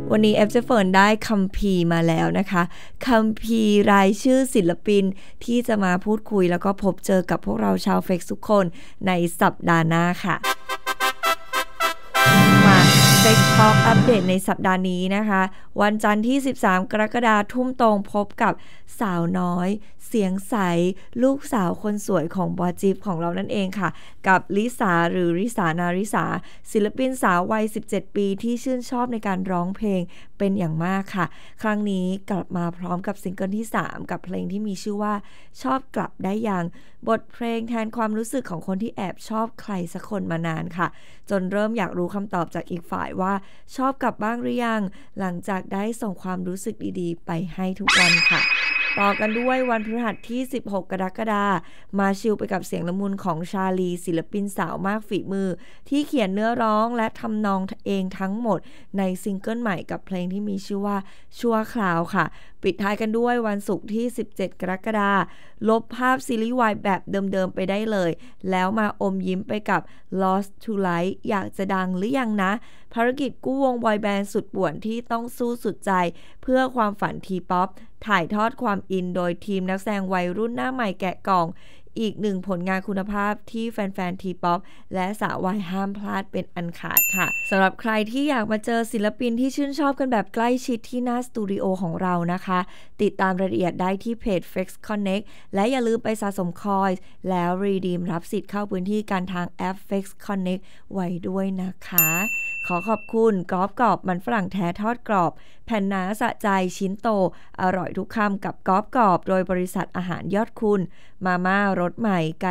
วันนี้เจเฟิร์นได้คัมภีร์มาแล้วนะคะคัมภีร์รายชื่อศิลปินที่จะมาพูดคุยแล้วก็พบเจอกับพวกเราชาวเฟกทุกคนในสัปดาห์หน้าค่ะมาเฟกทอล์กอัปเดตในสัปดาห์นี้นะคะวันจันทร์ที่13กรกฎาคมทุ่มตรงพบกับสาวน้อยเสียงใสลูกสาวคนสวยของบอจิ๊บของเรานั่นเองค่ะกับลิสาหรือริสานาริสาศิลปินสาววัย17ปีที่ชื่นชอบในการร้องเพลงเป็นอย่างมากค่ะครั้งนี้กลับมาพร้อมกับซิงเกิลที่3กับเพลงที่มีชื่อว่าชอบกลับได้ยังบทเพลงแทนความรู้สึกของคนที่แอบชอบใครสักคนมานานค่ะจนเริ่มอยากรู้คำตอบจากอีกฝ่ายว่าชอบกลับบ้างหรือยังหลังจากได้ส่งความรู้สึกดีๆไปให้ทุกวันค่ะต่อกันด้วยวันพฤหัสที่16กรกฎาคมมาชิลไปกับเสียงละมุนของชาลีศิลปินสาวมากฝีมือที่เขียนเนื้อร้องและทำนองเองทั้งหมดในซิงเกิลใหม่กับเพลงที่มีชื่อว่าชั่วคราวค่ะปิดท้ายกันด้วยวันศุกร์ที่17กรกฎาคมลบภาพซีรีส์วายแบบเดิมๆไปได้เลยแล้วมาอมยิ้มไปกับ Lost to Light อยากจะดังหรือยังนะภารกิจกู้วงบอยแบนด์สุดป่วนที่ต้องสู้สุดใจเพื่อความฝันทีป๊อปถ่ายทอดความอินโดยทีมนักแสดงวัยรุ่นหน้าใหม่แกะกล่องอีกหนึ่งผลงานคุณภาพที่แฟนๆทีป๊อปและสาววายห้ามพลาดเป็นอันขาดค่ะสำหรับใครที่อยากมาเจอศิลปินที่ชื่นชอบกันแบบใกล้ชิดที่หน้าสตูดิโอของเรานะคะติดตามรายละเอียดได้ที่เพจ Flex Connect และอย่าลืมไปสะสมคอยส์แล้วรีดีมรับสิทธิ์เข้าพื้นที่การทางแอป Flex Connect ไว้ด้วยนะคะขอขอบคุณกรอบกรอบมันฝรั่งแท้ทอดกรอบแผ่นหนาสะใจชิ้นโตอร่อยทุกคำกับกรอบกรอบโดยบริษัทอาหารยอดคุณมาม่ารสใหม่